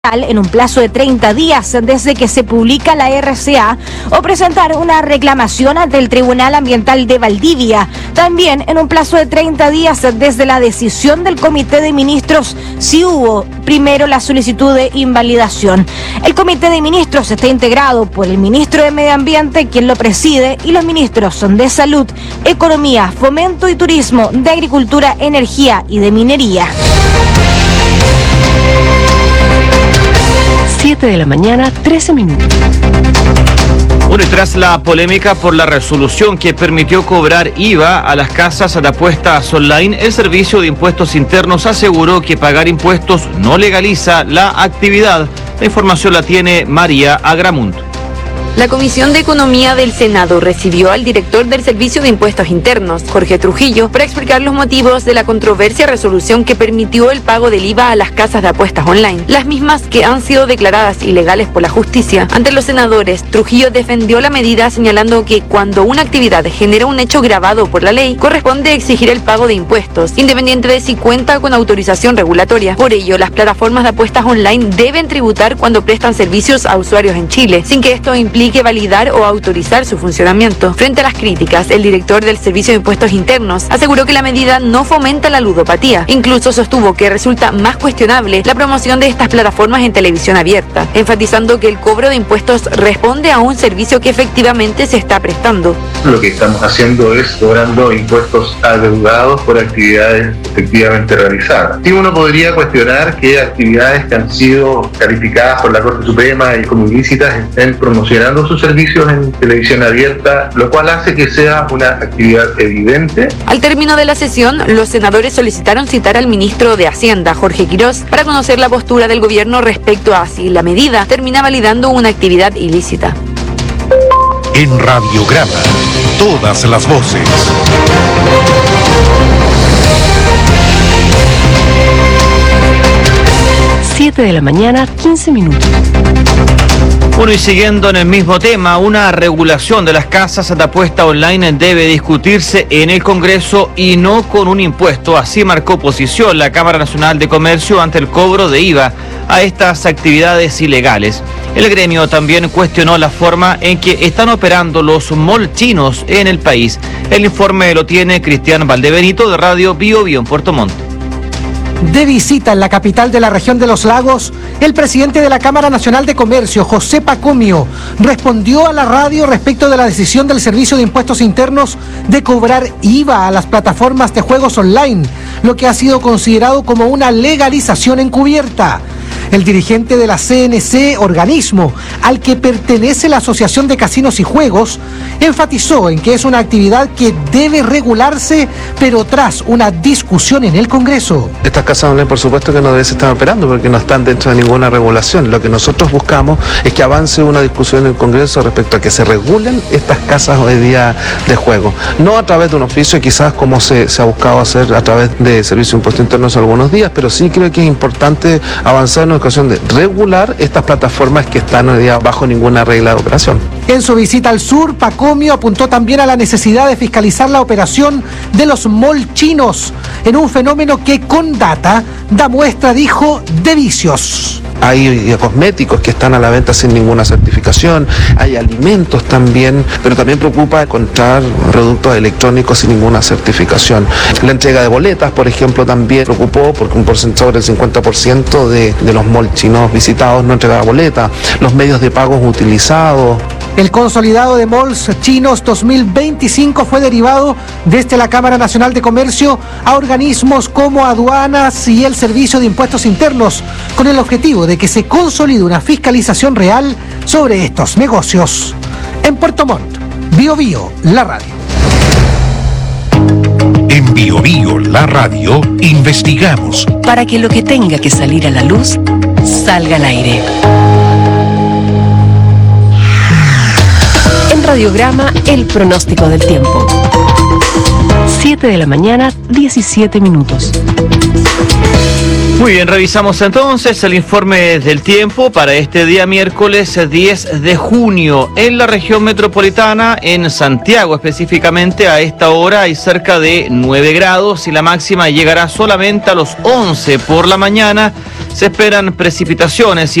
en un plazo de 30 días desde que se publica la RCA o presentar una reclamación ante el Tribunal Ambiental de Valdivia. También en un plazo de 30 días desde la decisión del Comité de Ministros si hubo primero la solicitud de invalidación. El Comité de Ministros está integrado por el Ministro de Medio Ambiente, quien lo preside, y los ministros de Salud, Economía, Fomento y Turismo, de Agricultura, Energía y de Minería. 7 de la mañana, 13 minutos. Bueno, y tras la polémica por la resolución que permitió cobrar IVA a las casas de apuestas online, el Servicio de Impuestos Internos aseguró que pagar impuestos no legaliza la actividad. La información la tiene María Agramunt. La Comisión de Economía del Senado recibió al director del Servicio de Impuestos Internos, Jorge Trujillo, para explicar los motivos de la controversia resolución que permitió el pago del IVA a las casas de apuestas online, las mismas que han sido declaradas ilegales por la justicia. Ante los senadores, Trujillo defendió la medida señalando que cuando una actividad genera un hecho gravado por la ley, corresponde exigir el pago de impuestos, independiente de si cuenta con autorización regulatoria. Por ello, las plataformas de apuestas online deben tributar cuando prestan servicios a usuarios en Chile, sin que esto implique validar o autorizar su funcionamiento. Frente a las críticas, el director del Servicio de Impuestos Internos aseguró que la medida no fomenta la ludopatía. Incluso sostuvo que resulta más cuestionable la promoción de estas plataformas en televisión abierta, enfatizando que el cobro de impuestos responde a un servicio que efectivamente se está prestando. Lo que estamos haciendo es cobrando impuestos adeudados por actividades efectivamente realizadas. Sí, uno podría cuestionar que actividades que han sido calificadas por la Corte Suprema y como ilícitas estén promocionando sus servicios en televisión abierta, lo cual hace que sea una actividad evidente. Al término de la sesión, los senadores solicitaron citar al ministro de Hacienda, Jorge Quirós, para conocer la postura del gobierno respecto a si la medida termina validando una actividad ilícita. En Radiograma, todas las voces. Siete de la mañana, 15 minutos. Bueno, y siguiendo en el mismo tema, una regulación de las casas de apuesta online debe discutirse en el Congreso y no con un impuesto. Así marcó posición la Cámara Nacional de Comercio ante el cobro de IVA a estas actividades ilegales. El gremio también cuestionó la forma en que están operando los mall chinos en el país. El informe lo tiene Cristian Valdebenito de Radio Bio Bio en Puerto Montt. De visita en la capital de la región de los lagos, el presidente de la Cámara Nacional de Comercio, José Pacomio, respondió a la radio respecto de la decisión del Servicio de Impuestos Internos de cobrar IVA a las plataformas de juegos online, lo que ha sido considerado como una legalización encubierta. El dirigente de la CNC, organismo al que pertenece la Asociación de Casinos y Juegos, enfatizó en que es una actividad que debe regularse, pero tras una discusión en el Congreso. Estas casas online, por supuesto que no deben estar operando porque no están dentro de ninguna regulación. Lo que nosotros buscamos es que avance una discusión en el Congreso respecto a que se regulen estas casas hoy día de juego. No a través de un oficio, quizás como se ha buscado hacer a través de Servicio de Impuestos Internos algunos días, pero sí creo que es importante avanzar en una ocasión de regular estas plataformas que están hoy día bajo ninguna regla de operación. En su visita al sur, Pacomio apuntó también a la necesidad de fiscalizar la operación de los mall chinos, en un fenómeno que con data da muestra, dijo, de vicios. Hay cosméticos que están a la venta sin ninguna certificación, hay alimentos también, pero también preocupa encontrar productos electrónicos sin ninguna certificación. La entrega de boletas, por ejemplo, también preocupó porque un porcentaje del 50% de los malls chinos visitados no entregaba boletas, los medios de pagos utilizados. El consolidado de malls chinos 2025 fue derivado desde la Cámara Nacional de Comercio a organismos como aduanas y el Servicio de Impuestos Internos, con el objetivo de que se consolide una fiscalización real sobre estos negocios. En Puerto Montt, Bio Bio, la radio. En Bio Bio, la radio, investigamos Para que lo que tenga que salir a la luz, salga al aire. En Radiograma, el pronóstico del tiempo. 7 de la mañana, 17 minutos. Muy bien, revisamos entonces el informe del tiempo para este día miércoles 10 de junio. En la región metropolitana, en Santiago específicamente, a esta hora hay cerca de 9 grados y la máxima llegará solamente a los 11 por la mañana. Se esperan precipitaciones